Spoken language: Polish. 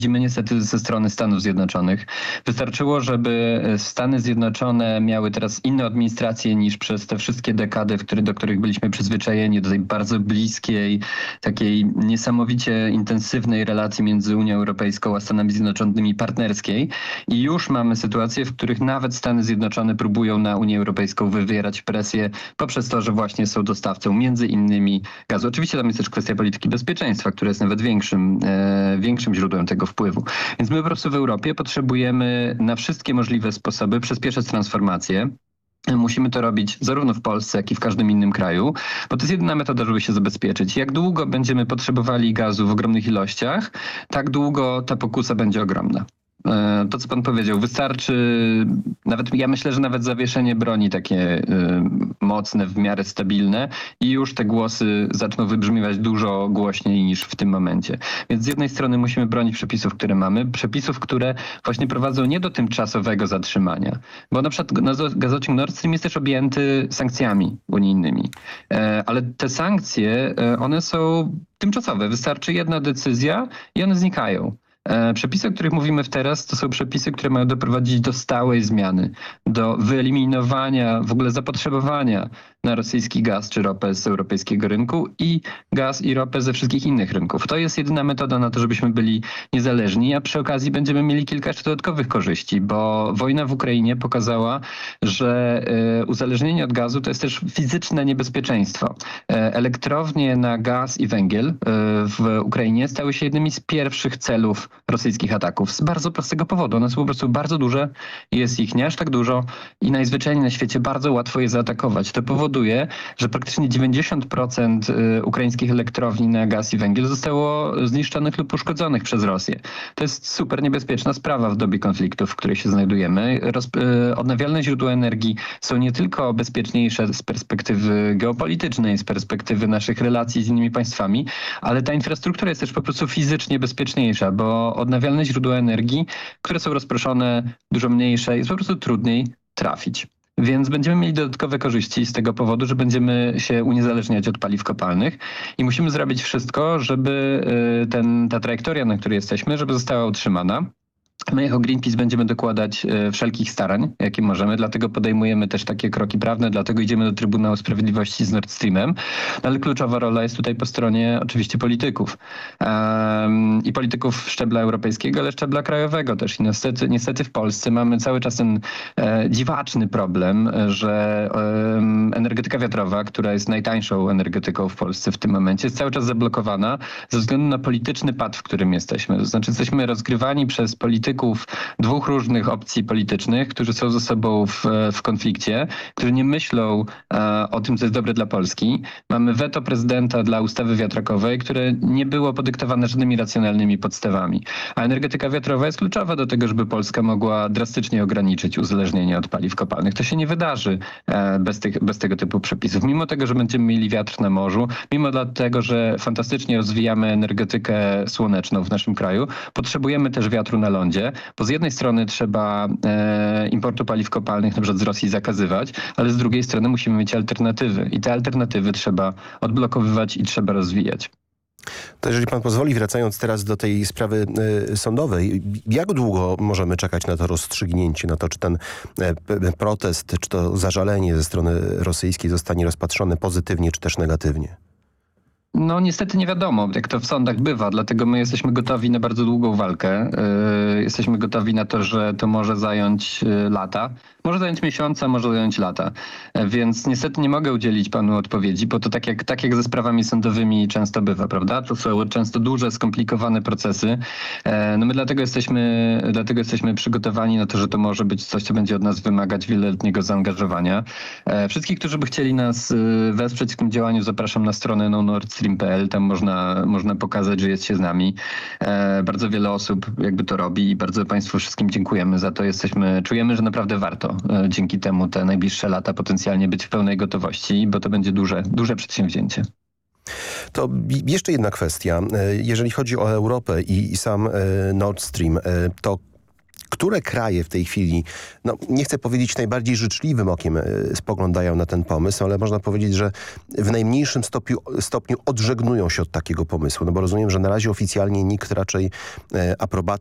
widzimy niestety ze strony Stanów Zjednoczonych. Wystarczyło, żeby Stany Zjednoczone miały teraz inne administracje niż przez te wszystkie dekady, do których byliśmy przyzwyczajeni, do tej bardzo bliskiej, takiej niesamowicie intensywnej relacji między Unią Europejską a Stanami Zjednoczonymi partnerskiej. I już mamy sytuacje, w których nawet Stany Zjednoczone próbują na Unię Europejską wywierać presję poprzez to, że właśnie są dostawcą między innymi gazu. Oczywiście tam jest też kwestia polityki bezpieczeństwa, która jest nawet większym źródłem tego wpływu. Więc my po prostu w Europie potrzebujemy na wszystkie możliwe sposoby przyspieszyć transformację. Musimy to robić zarówno w Polsce, jak i w każdym innym kraju, bo to jest jedyna metoda, żeby się zabezpieczyć. Jak długo będziemy potrzebowali gazu w ogromnych ilościach, tak długo ta pokusa będzie ogromna. To, co pan powiedział, wystarczy, ja myślę, że nawet zawieszenie broni takie mocne, w miarę stabilne i już te głosy zaczną wybrzmiewać dużo głośniej niż w tym momencie. Więc z jednej strony musimy bronić przepisów, które mamy, przepisów, które właśnie prowadzą nie do tymczasowego zatrzymania, bo na przykład gazociąg Nord Stream jest też objęty sankcjami unijnymi, ale te sankcje, one są tymczasowe. Wystarczy jedna decyzja i one znikają. Przepisy, o których mówimy teraz, to są przepisy, które mają doprowadzić do stałej zmiany, do wyeliminowania w ogóle zapotrzebowania na rosyjski gaz czy ropę z europejskiego rynku i gaz i ropę ze wszystkich innych rynków. To jest jedyna metoda na to, żebyśmy byli niezależni, a przy okazji będziemy mieli kilka jeszcze dodatkowych korzyści, bo wojna w Ukrainie pokazała, że uzależnienie od gazu to jest też fizyczne niebezpieczeństwo. Elektrownie na gaz i węgiel w Ukrainie stały się jednymi z pierwszych celów rosyjskich ataków z bardzo prostego powodu. One są po prostu bardzo duże, jest ich nie aż tak dużo i najzwyczajniej na świecie bardzo łatwo je zaatakować. To powoduje, że praktycznie 90% ukraińskich elektrowni na gaz i węgiel zostało zniszczonych lub uszkodzonych przez Rosję. To jest super niebezpieczna sprawa w dobie konfliktu, w której się znajdujemy. Odnawialne źródła energii są nie tylko bezpieczniejsze z perspektywy geopolitycznej, z perspektywy naszych relacji z innymi państwami, ale ta infrastruktura jest też po prostu fizycznie bezpieczniejsza, bo odnawialne źródła energii, które są rozproszone, dużo mniejsze, jest po prostu trudniej trafić. Więc będziemy mieli dodatkowe korzyści z tego powodu, że będziemy się uniezależniać od paliw kopalnych i musimy zrobić wszystko, żeby ta trajektoria, na której jesteśmy, żeby została utrzymana. My jako Greenpeace będziemy dokładać wszelkich starań, jakie możemy, dlatego podejmujemy też takie kroki prawne, dlatego idziemy do Trybunału Sprawiedliwości z Nord Streamem, ale kluczowa rola jest tutaj po stronie oczywiście polityków. I polityków szczebla europejskiego, ale szczebla krajowego też. I niestety w Polsce mamy cały czas ten dziwaczny problem, że energetyka wiatrowa, która jest najtańszą energetyką w Polsce w tym momencie, jest cały czas zablokowana ze względu na polityczny pad, w którym jesteśmy. To znaczy jesteśmy rozgrywani przez polityków dwóch różnych opcji politycznych, którzy są ze sobą w konflikcie, którzy nie myślą o tym, co jest dobre dla Polski. Mamy weto prezydenta dla ustawy wiatrakowej, które nie było podyktowane żadnymi racjonalnymi podstawami. A energetyka wiatrowa jest kluczowa do tego, żeby Polska mogła drastycznie ograniczyć uzależnienie od paliw kopalnych. To się nie wydarzy bez tego typu przepisów. Mimo tego, że będziemy mieli wiatr na morzu, mimo tego, że fantastycznie rozwijamy energetykę słoneczną w naszym kraju, potrzebujemy też wiatru na lądzie, bo z jednej strony trzeba importu paliw kopalnych na przykład z Rosji zakazywać, ale z drugiej strony musimy mieć alternatywy i te alternatywy trzeba odblokowywać i trzeba rozwijać. To jeżeli pan pozwoli, wracając teraz do tej sprawy sądowej, jak długo możemy czekać na to rozstrzygnięcie, na to, czy ten protest, czy to zażalenie ze strony rosyjskiej zostanie rozpatrzone pozytywnie, czy też negatywnie? No niestety nie wiadomo, jak to w sądach bywa, dlatego my jesteśmy gotowi na bardzo długą walkę. Jesteśmy gotowi na to, że to może zająć lata. Może zająć miesiące, może zająć lata. Więc niestety nie mogę udzielić panu odpowiedzi, bo to tak jak ze sprawami sądowymi często bywa, prawda? To są często duże, skomplikowane procesy. No my dlatego jesteśmy przygotowani na to, że to może być coś, co będzie od nas wymagać wieloletniego zaangażowania. Wszystkich, którzy by chcieli nas wesprzeć w tym działaniu, zapraszam na stronę nonordstream.pl. Tam można pokazać, że jest się z nami. Bardzo wiele osób jakby to robi i bardzo państwu wszystkim dziękujemy za to. Czujemy, że naprawdę warto dzięki temu te najbliższe lata potencjalnie być w pełnej gotowości, bo to będzie duże przedsięwzięcie. To jeszcze jedna kwestia. Jeżeli chodzi o Europę i sam Nord Stream, to które kraje w tej chwili, no nie chcę powiedzieć najbardziej życzliwym okiem spoglądają na ten pomysł, ale można powiedzieć, że w najmniejszym stopniu odżegnują się od takiego pomysłu? No bo rozumiem, że na razie oficjalnie nikt raczej aprobaty